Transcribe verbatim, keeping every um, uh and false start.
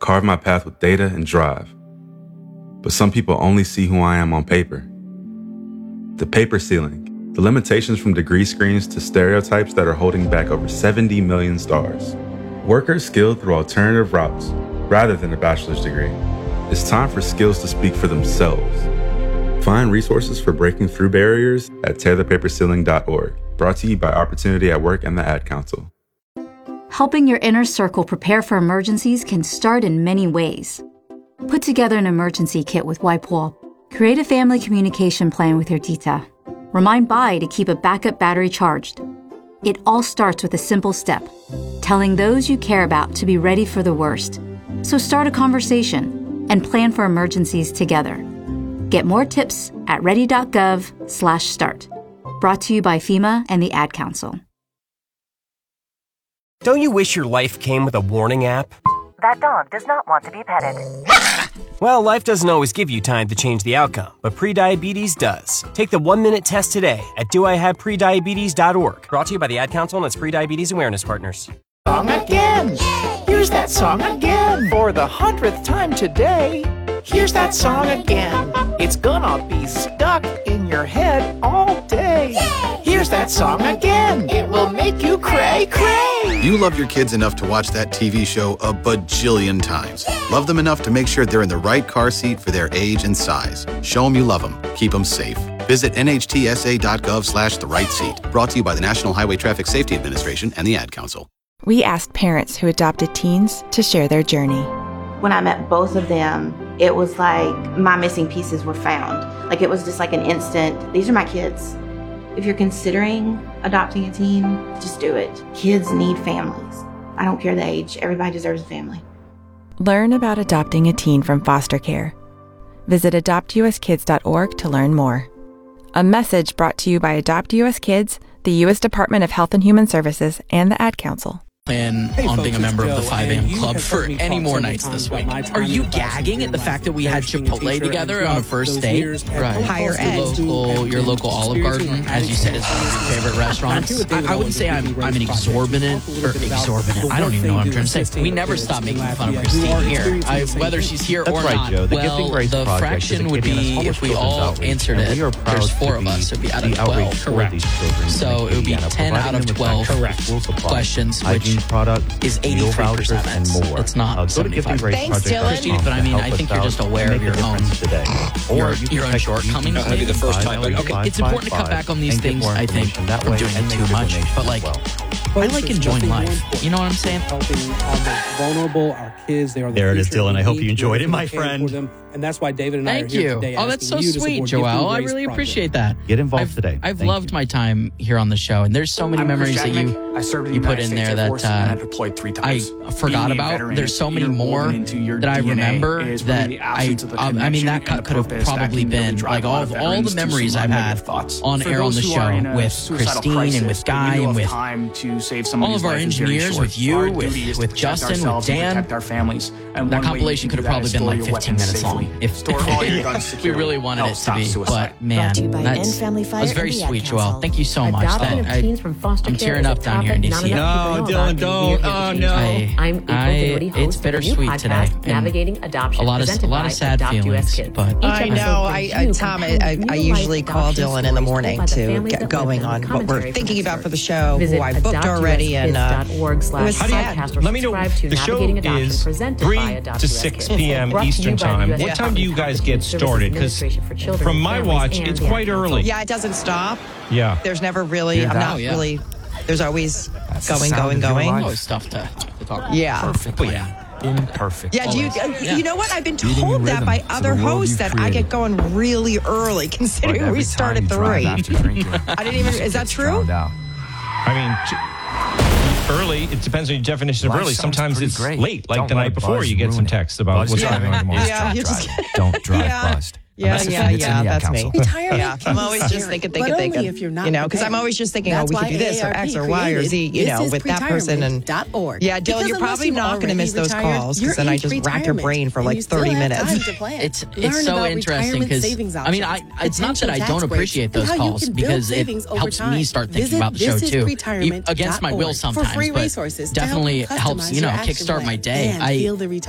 carve my path with data and drive. But some people only see who I am on paper. The paper ceiling, the limitations from degree screens to stereotypes that are holding back over seventy million stars. Workers skilled through alternative routes rather than a bachelor's degree. It's time for skills to speak for themselves. Find resources for breaking through barriers at tear the paper ceiling dot org. Brought to you by Opportunity at Work and the Ad Council. Helping your inner circle prepare for emergencies can start in many ways. Put together an emergency kit with WIPEWall. Create a family communication plan with your tita. Remind Bai to keep a backup battery charged. It all starts with a simple step, telling those you care about to be ready for the worst. So start a conversation and plan for emergencies together. Get more tips at ready.gov slash start. Brought to you by FEMA and the Ad Council. Don't you wish your life came with a warning app? That dog does not want to be petted. Well, life doesn't always give you time to change the outcome, but prediabetes does. Take the one-minute test today at do I have prediabetes dot org. Brought to you by the Ad Council and its Prediabetes Awareness Partners. Song again. Here's that song again. For the hundredth time today. Here's that song again. It's gonna be stuck in your head all day. Here's that song again. It will make you cray cray. You love your kids enough to watch that T V show a bajillion times. Love them enough to make sure they're in the right car seat for their age and size. Show them you love them. Keep them safe. Visit N H T S A dot gov slash the right seat. Brought to you by the National Highway Traffic Safety Administration and the Ad Council. We asked parents who adopted teens to share their journey. When I met both of them, it was like my missing pieces were found. Like it was just like an instant, these are my kids. If you're considering adopting a teen, just do it. Kids need families. I don't care the age. Everybody deserves a family. Learn about adopting a teen from foster care. Visit adopt U S kids dot org to learn more. A message brought to you by Adopt U S Kids, the U S Department of Health and Human Services, and the Ad Council. Plan hey on folks, being a member of the five a.m. club for any more nights this week. Are you gagging at the fact that we had Chipotle together on a first date? Right. Higher ed. Local, your local Olive Garden, as you said, is one of your favorite restaurants. I, I wouldn't say I'm, I'm an exorbitant or exorbitant. I don't even know what I'm trying to say. We never stop making fun of Christine here, I, whether she's here That's or right, not. Joe. The well, Giving Grace the fraction would be if we all answered it. There's four of us. It would be out of twelve. Correct. So it would be ten out of twelve questions, which is eighty-three percent. And more. It's not uh, seventy-five. Thanks, Dylan. Christine, but I mean, I think you're just aware of your own, today. Your, your own shortcomings. That'll be the first time. Okay, it's important to cut back on these things, I think, from doing it too much. But like, I like enjoying life. You know what I'm saying? Helping on the vulnerable, our kids. They are the there it is, future. Dylan. I hope We you enjoyed need it, my to care friend. for them, and that's why David and I are Thank here you. today. Oh, that's so asking you to sweet, support Joelle. I Giving Grace really Project. appreciate that. Get involved I've, today. I've Thank loved you. my time here on the show, and there's so many I'm memories Chris that you Jadnick. I served in the you put United in States there Air that Force, and I uh, deployed three I times. forgot Being a about. veteran There's is so many interwoven more into your that I D N A. remember It is that really the I. absence of the Um, I mean, that connection could have and the purpose that probably can really been drive like a lot all of of all the veterans to memories some I've had negative thoughts. on For air on those the who show are in a with suicidal Christine crisis, and with the Guy window and of with time to save all somebody's of our life is very engineers, short. with you, Our with duty is to with protect Justin, with ourselves and Dan. protect our families. And That one way compilation you could can have do that probably is been like store your fifteen minutes weapons long safely. if, Store all your guns if we securely. really wanted Help it to stop be. suicide. But man, Brought to you by that's, End Family Fire that was very and the Ad sweet, Council. Joelle. Thank you so much. Adopting That, of I, teens from foster I'm care tearing is up a down here in topic D C. not enough people know about, and we are here to change. I, I'm April I, Dinwiddie, it's host of a new bittersweet today. podcast, and Navigating Adoption, a lot of presented a lot by of sad Adopt U S feelings, Kids. but Each I episode know. I, brings I you Tom, I, compelling I, I real-life usually call adoption Dylan in the stories morning told by the to families get that going live on them, what we're commentary thinking from about for the experts. show, Visit who I booked already, and uh, adopt U S kids dot org slash it was sad. podcast or Let me know. subscribe to The show Navigating Adoption, is presented three by Adopt to U S six Kids. p.m. Brought to you Eastern by the time. U S What time do you guys get Services started? Because Administration for Children from and my Families watch, and it's the Ad quite Council. early. yeah, it doesn't stop. Yeah. There's never really, Yeah. I'm not Oh, yeah. really, there's always That's the going, sound going, of your going. life. always stuff to, to talk about. Yeah. Perfectly. But yeah. Imperfect. Yeah, do you, uh, Yeah. you know what? I've been Beating in told that rhythm by to the other world hosts you've that I created. get going really early, But considering every we start time at you drive three. after drinking, I didn't even, is that it's true? drowned out. I mean, j- early, it depends on your definition of Life early. sounds Sometimes pretty it's great. late, like Don't the let night a before buzz you get ruin some it. texts about Buzz what's is going on driving. tomorrow. Yeah, you just- Don't drive Yeah. buzzed. Yeah, Unless yeah, it's in yeah, the Ad that's me. Council. Retirement Yeah, can I'm be always just scary, thinking, but thinking, only thinking. if you're not You know, because I'm prepared. always just thinking, That's oh, we why could do this or A A R P X or Y or Z, you created know, This with Is that person. And Pretirement dot org. yeah, Dylan, Because you're unless probably you've not going to already miss those retired, calls you're because then I in just rack your retirement, brain for and like you still thirty have minutes. time to plan. It's Learn it's so about interesting retirement because savings I mean I options, it's not that I potential don't tax appreciate breaks, those and how you calls can because build it savings over helps me time. start thinking Visit about the show this is too. pretirement E- Against my dot will org for sometimes, free but resources to help definitely helps customize you know your action kickstart my plan day. and I feel the